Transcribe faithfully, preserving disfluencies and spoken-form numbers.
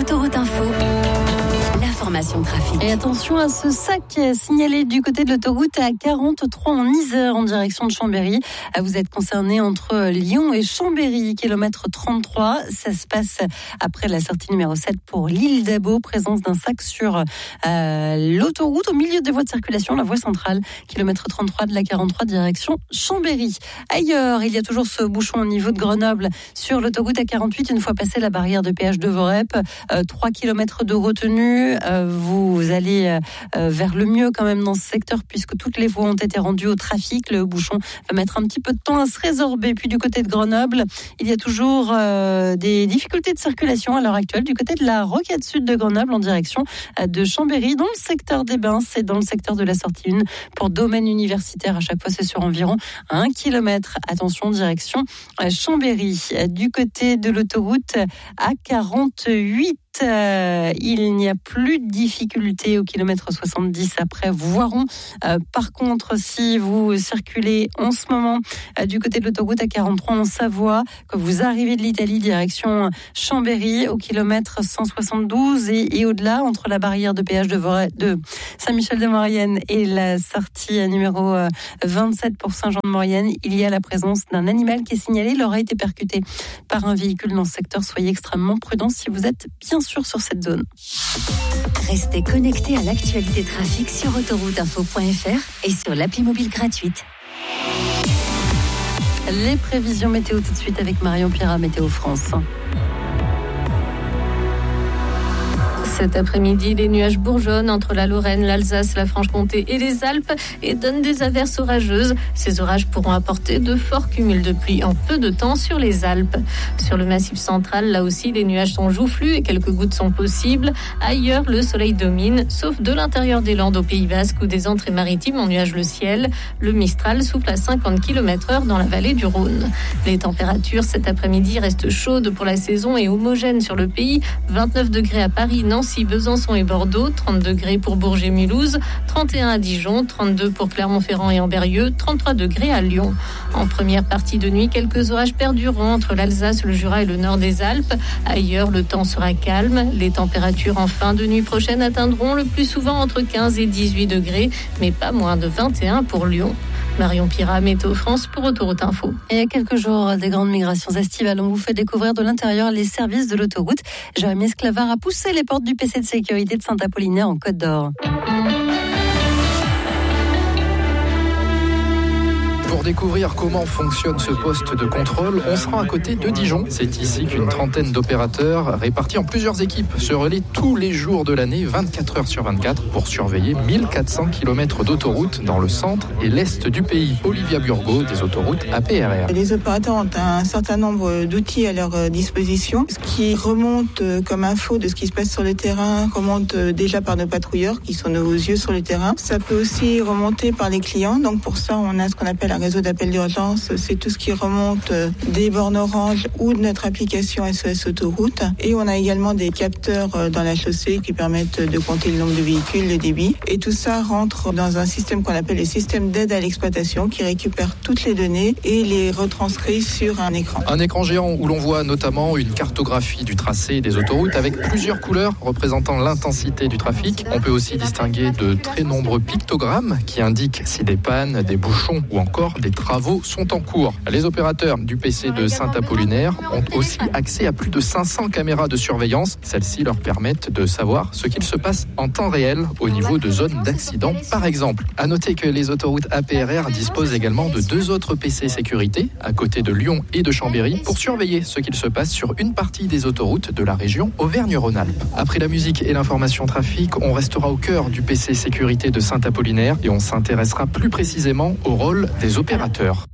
Autoroute Info, l'information trafic. Et attention à ce sac signalé du côté de l'autoroute à quarante-trois en Isère en direction de Chambéry. Vous êtes concerné entre Lyon et Chambéry, kilomètre trente-trois. Ça se passe après la sortie numéro sept pour l'île d'Abo. Présence d'un sac sur euh, l'autoroute au milieu des voies de circulation, la voie centrale, kilomètre trente-trois de la quarante-trois direction Chambéry. Ailleurs, il y a toujours ce bouchon au niveau de Grenoble sur l'autoroute A quarante-huit, une fois passé la barrière de péage de Vorep. Euh, trois kilomètres de retenue. Euh, vous allez euh, vers le mieux quand même dans ce secteur puisque toutes les voies ont été rendues au trafic. Le bouchon va mettre un petit peu de temps à se résorber. Puis du côté de Grenoble, il y a toujours euh, des difficultés de circulation à l'heure actuelle du côté de la Rocade Sud de Grenoble en direction de Chambéry, dans le secteur des Bains, c'est dans le secteur de la sortie un pour domaine universitaire. À chaque fois, c'est sur environ un kilomètre. Attention, direction Chambéry. Du côté de l'autoroute A quarante-huit, Euh, il n'y a plus de difficultés au kilomètre soixante-dix après Voiron. Euh, par contre, si vous circulez en ce moment euh, du côté de l'autoroute A quarante-trois en Savoie, que vous arrivez de l'Italie direction Chambéry au kilomètre cent soixante-douze et, et au-delà, entre la barrière de péage de, Voré, de Saint-Michel-de-Maurienne et la sortie numéro vingt-sept pour Saint-Jean-de-Maurienne, il y a la présence d'un animal qui est signalé. Il aura été percuté par un véhicule dans ce secteur. Soyez extrêmement prudents si vous êtes bien sûr sur cette zone. Restez connectés à l'actualité trafic sur autoroute info point f r et sur l'appli mobile gratuite. Les prévisions météo tout de suite avec Marion Pirat, Météo France. Cet après-midi, les nuages bourgeonnent entre la Lorraine, l'Alsace, la Franche-Comté et les Alpes et donnent des averses orageuses. Ces orages pourront apporter de forts cumuls de pluie en peu de temps sur les Alpes. Sur le Massif central, là aussi, les nuages sont joufflus et quelques gouttes sont possibles. Ailleurs, le soleil domine, sauf de l'intérieur des Landes au Pays Basque où des entrées maritimes ennuagent le ciel. Le Mistral souffle à cinquante kilomètres heure dans la vallée du Rhône. Les températures cet après-midi restent chaudes pour la saison et homogènes sur le pays. vingt-neuf degrés à Paris, Nancy, Besançon et Bordeaux, trente degrés pour Bourges et Mulhouse, trente et un à Dijon, trente-deux pour Clermont-Ferrand et Ambérieu, trente-trois degrés à Lyon. En première partie de nuit, quelques orages perdureront entre l'Alsace, le Jura et le nord des Alpes. Ailleurs, le temps sera calme. Les températures en fin de nuit prochaine atteindront le plus souvent entre quinze et dix-huit degrés, mais pas moins de vingt et un pour Lyon. Marion Pirat, Météo France pour Autoroute Info. Et il y a quelques jours, des grandes migrations estivales. On vous fait découvrir de l'intérieur les services de l'autoroute. Jérémy Esclavard a poussé les portes du P C de sécurité de Saint-Apollinaire en Côte d'Or. Pour découvrir comment fonctionne ce poste de contrôle, on sera à côté de Dijon. C'est ici qu'une trentaine d'opérateurs répartis en plusieurs équipes se relaient tous les jours de l'année, vingt-quatre heures sur vingt-quatre, pour surveiller mille quatre cents kilomètres d'autoroutes dans le centre et l'est du pays. Olivia Burgot, des autoroutes A P R R. Les opérateurs ont un certain nombre d'outils à leur disposition. Ce qui remonte comme info de ce qui se passe sur le terrain remonte déjà par nos patrouilleurs qui sont nos yeux sur le terrain. Ça peut aussi remonter par les clients. Donc pour ça, on a ce qu'on appelle un réseau d'appel d'urgence, c'est tout ce qui remonte des bornes orange ou de notre application S O S Autoroute. Et on a également des capteurs dans la chaussée qui permettent de compter le nombre de véhicules, le débit. Et tout ça rentre dans un système qu'on appelle le système d'aide à l'exploitation qui récupère toutes les données et les retranscrit sur un écran. Un écran géant où l'on voit notamment une cartographie du tracé des autoroutes avec plusieurs couleurs représentant l'intensité du trafic. On peut aussi distinguer de très nombreux pictogrammes qui indiquent si des pannes, des bouchons ou encore des travaux sont en cours. Les opérateurs du P C de Saint-Apollinaire ont aussi accès à plus de cinq cents caméras de surveillance. Celles-ci leur permettent de savoir ce qu'il se passe en temps réel au niveau de zones d'accident, par exemple. À noter que les autoroutes A P R R disposent également de deux autres P C sécurité, à côté de Lyon et de Chambéry, pour surveiller ce qu'il se passe sur une partie des autoroutes de la région Auvergne-Rhône-Alpes. Après la musique et l'information trafic, on restera au cœur du P C sécurité de Saint-Apollinaire et on s'intéressera plus précisément au rôle des opérateurs.